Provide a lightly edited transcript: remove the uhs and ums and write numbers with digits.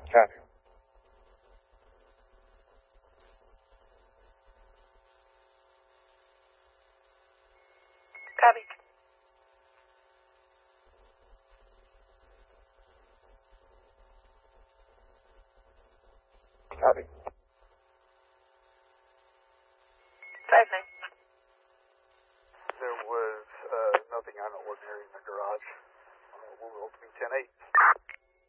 Copy. Copy. Copy. 5-9. There was nothing out of the ordinary in the garage. We'll be 10-8.